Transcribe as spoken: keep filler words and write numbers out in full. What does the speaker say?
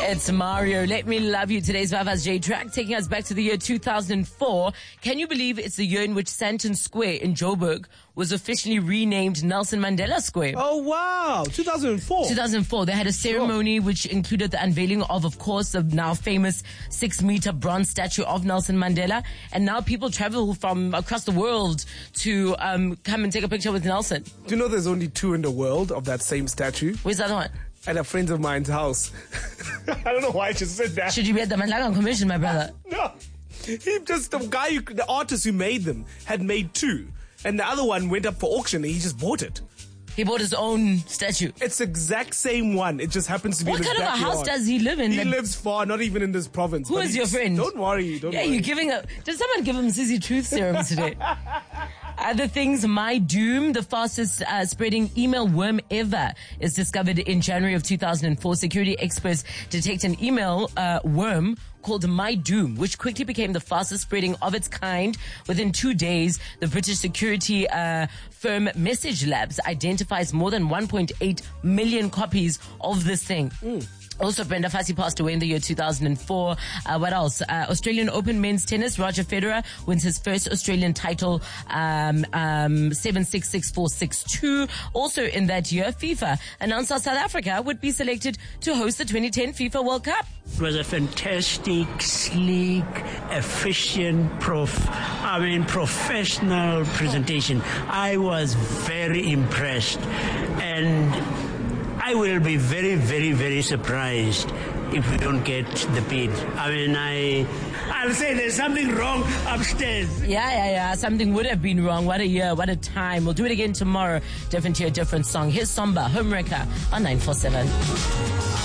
It's Mario. Let Me Love You. Today's Vava's J track taking us back to the year two thousand four. Can you believe it's the year in which Sandton Square in Joburg was officially renamed Nelson Mandela Square? Oh, wow. two thousand four. two thousand four. They had a ceremony which included the unveiling of, of course, the now famous six-meter bronze statue of Nelson Mandela. And now people travel from across the world to um, come and take a picture with Nelson. Do you know there's only two in the world of that same statue? Where's the other one? At a friend of mine's house. I don't know why I just said that. Should you be at the Mandela Commission, my brother? No. He just, the guy, who, the artist who made them had made two. And the other one went up for auction and he just bought it. He bought his own statue. It's the exact same one. It just happens to be what in his kind backyard. of a house does he live in? He lives far, not even in this province. Who is your friend? Don't worry. Don't yeah, worry. you're giving a... Did someone give him Sissy Truth Serum today? Other things, My Doom, the fastest uh, spreading email worm ever, is discovered in January of two thousand four. Security experts detect an email uh, worm called My Doom, which quickly became the fastest spreading of its kind. Within two days, the British security uh, firm Message Labs identifies more than one point eight million copies of this thing. Mm. Also, Brenda Fassie passed away in the year two thousand four. Uh, what else? Uh, Australian Open men's tennis. Roger Federer wins his first Australian title, um, um, seven six six four six two. Also in that year, FIFA announced that South Africa would be selected to host the twenty ten FIFA World Cup. It was a fantastic, sleek, efficient, prof, I mean, professional presentation. I was very impressed, and I will be very, very, very surprised if we don't get the bid. I mean, I, I'll say there's something wrong upstairs. Yeah, yeah, yeah. Something would have been wrong. What a year, what a time. We'll do it again tomorrow. Different year, different song. Here's Somba, Homewrecker on nine four seven.